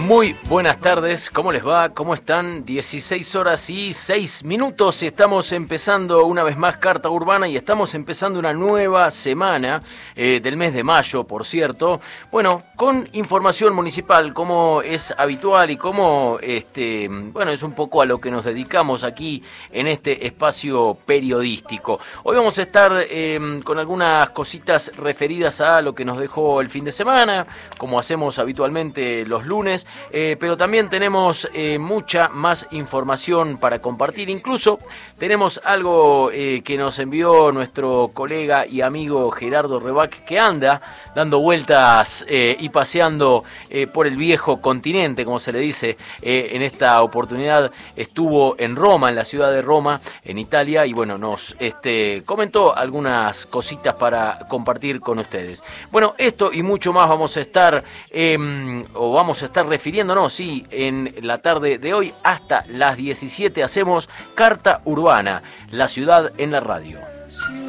Muy buenas tardes, ¿cómo les va? ¿Cómo están? 16 horas y 6 minutos. Estamos empezando una vez más Carta Urbana y estamos empezando una nueva semana del mes de mayo, por cierto. Bueno, con información municipal, como es habitual y como bueno, es un poco a lo que nos dedicamos aquí en este espacio periodístico. Hoy vamos a estar con algunas cositas referidas a lo que nos dejó el fin de semana, como hacemos habitualmente los lunes. Pero también tenemos mucha más información para compartir. Incluso tenemos algo que nos envió nuestro colega y amigo Gerardo Rebac, que anda dando vueltas y paseando por el viejo continente, como se le dice. En esta oportunidad estuvo en Roma, en la ciudad de Roma, en Italia, y bueno, nos comentó algunas cositas para compartir con ustedes. Bueno, esto y mucho más vamos a estar refiriéndonos, sí, en la tarde de hoy hasta las 17 hacemos Carta Urbana, la ciudad en la radio.